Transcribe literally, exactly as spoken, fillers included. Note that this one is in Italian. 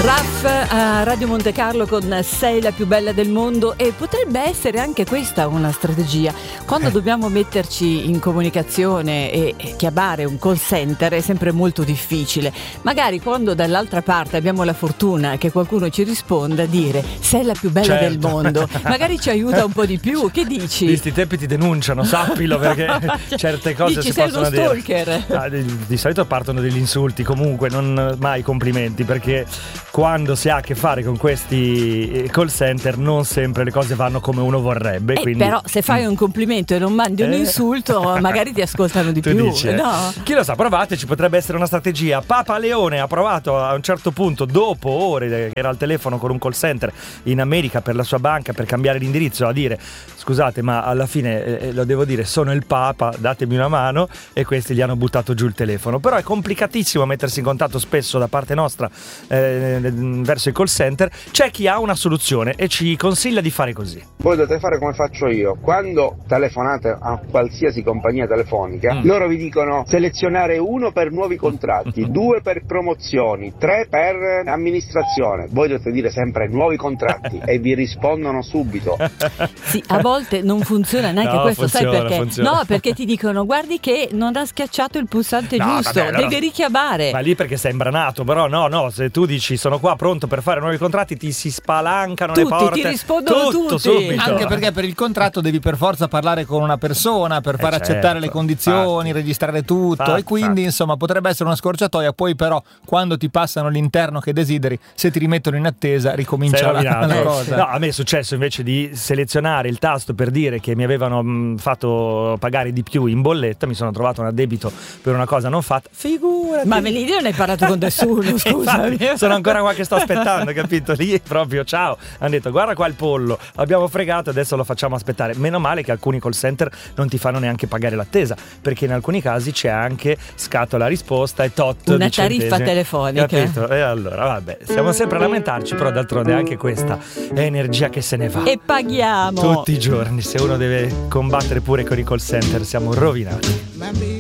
Raff a Radio Monte Carlo con Sei la più bella del mondo, e potrebbe essere anche questa una strategia. Quando eh. dobbiamo metterci in comunicazione e, e chiamare un call center è sempre molto difficile. Magari quando dall'altra parte abbiamo la fortuna che qualcuno ci risponda, dire sei la più bella certo. del mondo, magari ci aiuta un po' di più. Che dici? Questi tempi ti denunciano, sappilo, perché certe cose dici, si sei possono uno dire. Stalker. Ah, di, di solito partono degli insulti, comunque non mai complimenti, perché quando si ha a che fare con questi call center non sempre le cose vanno come uno vorrebbe. Eh, quindi... Però se fai un complimento e non mandi un eh. insulto, magari ti ascoltano di tu più. Dici, eh. No? Chi lo sa, provate, ci potrebbe essere una strategia. Papa Leone ha provato a un certo punto, dopo ore che era al telefono con un call center in America per la sua banca per cambiare l'indirizzo, a dire scusate ma alla fine eh, lo devo dire, sono il Papa, datemi una mano, e questi gli hanno buttato giù il telefono. Però è complicatissimo mettersi in contatto spesso da parte nostra eh, verso i call center. C'è chi ha una soluzione e ci consiglia di fare così. Voi dovete fare come faccio io: quando telefonate a qualsiasi compagnia telefonica, mm. loro vi dicono selezionare uno per nuovi contratti, due per promozioni, tre per amministrazione. Voi dovete dire sempre nuovi contratti e vi rispondono subito. Sì, a volte non funziona neanche no, questo, funziona, sai perché? Funziona. No, perché ti dicono guardi che non ha schiacciato il pulsante no, giusto, vabbè, allora, devi richiamare. Ma lì perché sei imbranato, però no, no, se tu dici sono qua pronto per fare nuovi contratti, ti si spalancano tutti, le porte. Ti rispondono tutto tutti. Subito. Anche perché per il contratto devi per forza parlare con una persona per far eh accettare certo, le condizioni, infatti. registrare tutto, Infatti, e quindi infatti. insomma potrebbe essere una scorciatoia. Poi però quando ti passano l'interno che desideri, se ti rimettono in attesa ricomincia la, la cosa. No, a me è successo invece di selezionare il tasto per dire che mi avevano mh, fatto pagare di più in bolletta, mi sono trovato un addebito per una cosa non fatta. Figurati. Ma lì non hai parlato con nessuno, scusa. Sono ancora qua che sto aspettando, capito? Lì proprio ciao, hanno detto guarda qua il pollo, abbiamo fregato, adesso lo facciamo aspettare. Meno male che alcuni call center non ti fanno neanche pagare l'attesa, perché in alcuni casi c'è anche scatola risposta e tot una di tariffa centesimi. telefonica, capito? E allora vabbè, stiamo sempre a lamentarci, però d'altronde anche questa è energia che se ne va e paghiamo tutti i giorni. Se uno deve combattere pure con i call center siamo rovinati.